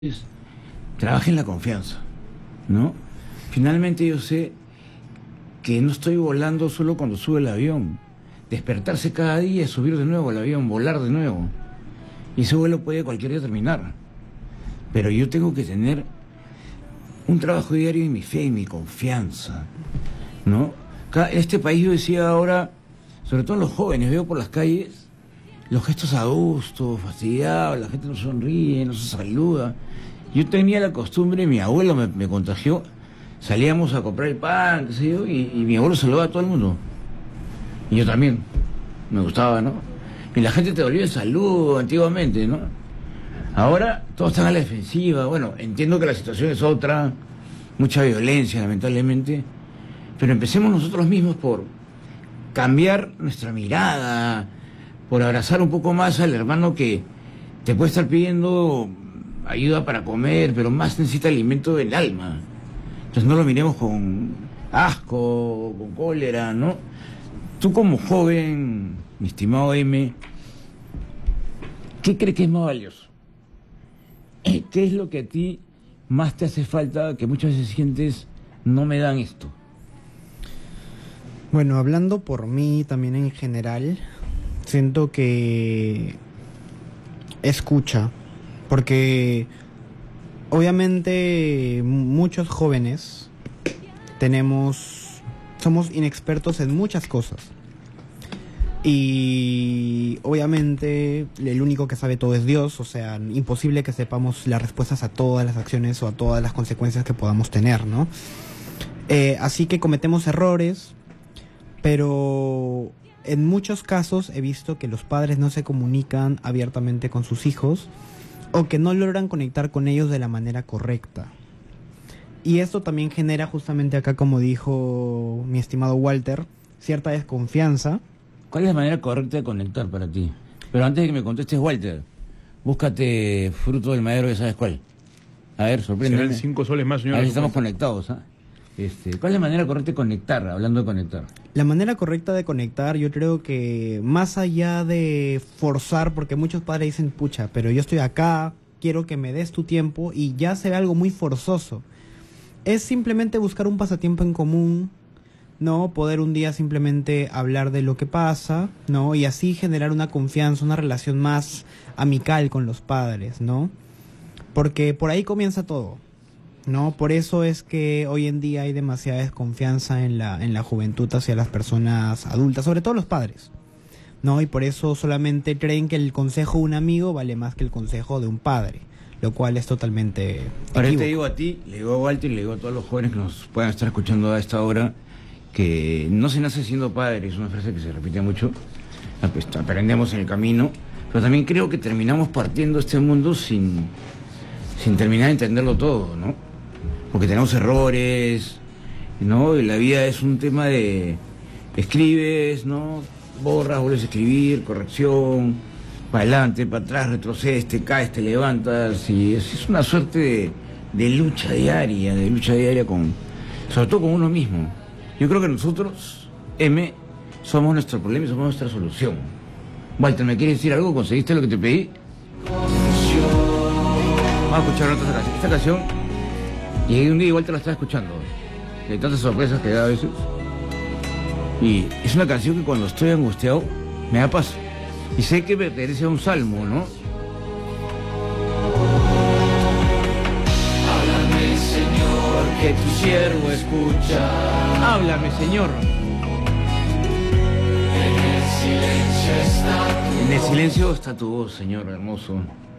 trabaja en la confianza, ¿no? Finalmente yo sé que no estoy volando solo cuando sube el avión. Despertarse cada día, subir de nuevo al avión, volar de nuevo. Y ese vuelo puede cualquier día terminar. Pero yo tengo que tener un trabajo diario en mi fe y mi confianza, ¿no? En este país yo decía ahora, sobre todo los jóvenes, veo por las calles los gestos adustos, fastidiados, la gente no sonríe, no se saluda. Yo tenía la costumbre, mi abuelo me contagió, salíamos a comprar el pan, qué sé yo, y mi abuelo saludaba a todo el mundo. Y yo también, me gustaba, ¿no? Y la gente te volvía el saludo antiguamente, ¿no? Ahora todos están a la defensiva. Bueno, entiendo que la situación es otra, mucha violencia, lamentablemente, pero empecemos nosotros mismos por cambiar nuestra mirada, por abrazar un poco más al hermano que te puede estar pidiendo ayuda para comer, pero más necesita alimento del alma. Entonces no lo miremos con asco, con cólera, ¿no? Tú como joven, mi estimado M, ¿qué crees que es más valioso? ¿Qué es lo que a ti más te hace falta, que muchas veces sientes, no me dan esto? Bueno, hablando por mí también en general, siento que escucha, porque obviamente muchos jóvenes somos inexpertos en muchas cosas. Y obviamente el único que sabe todo es Dios, o sea, imposible que sepamos las respuestas a todas las acciones o a todas las consecuencias que podamos tener, ¿no? Así que cometemos errores, pero en muchos casos he visto que los padres no se comunican abiertamente con sus hijos o que no logran conectar con ellos de la manera correcta. Y esto también genera justamente acá, como dijo mi estimado Walter, cierta desconfianza. ¿Cuál es la manera correcta de conectar para ti? Pero antes de que me contestes, Walter, búscate fruto del madero, ya sabes cuál. A ver, sorpréndeme. Serán 5 soles más, señor. A ver si estamos conectados, ¿ah? ¿Cuál es la manera correcta de conectar, hablando de conectar? La manera correcta de conectar, yo creo que más allá de forzar, porque muchos padres dicen, pucha, pero yo estoy acá, quiero que me des tu tiempo, y ya se ve algo muy forzoso. Es simplemente buscar un pasatiempo en común, ¿no? Poder un día simplemente hablar de lo que pasa, ¿no? Y así generar una confianza, una relación más amical con los padres, ¿no? Porque por ahí comienza todo, ¿no? Por eso es que hoy en día hay demasiada desconfianza en la juventud hacia las personas adultas, sobre todo los padres, ¿no? Y por eso solamente creen que el consejo de un amigo vale más que el consejo de un padre, lo cual es totalmente Ahora equívoco. te digo a ti, le digo a Walter y le digo a todos los jóvenes que nos puedan estar escuchando a esta hora, que no se nace siendo padre, es una frase que se repite mucho, aprendemos en el camino, pero también creo que terminamos partiendo este mundo sin terminar de entenderlo todo, ¿no? Porque tenemos errores, ¿no? Y la vida es un tema de escribes, ¿no? Borras, vuelves a escribir, corrección, para adelante, para atrás, retrocedes, te caes, te levantas, y es una suerte de lucha diaria, sobre todo con uno mismo. Yo creo que nosotros, M, somos nuestro problema y somos nuestra solución. Walter, ¿me quieres decir algo? ¿Conseguiste lo que te pedí? Vamos a escuchar otra canción. Esta canción, llegué un día y Walter la estaba escuchando. Hay tantas sorpresas que da a veces. Y es una canción que cuando estoy angustiado, me da paz. Y sé que pertenece a un salmo, ¿no? Háblame, Señor, que tu siervo escucha. Háblame, Señor. En el silencio está tu voz, Señor hermoso.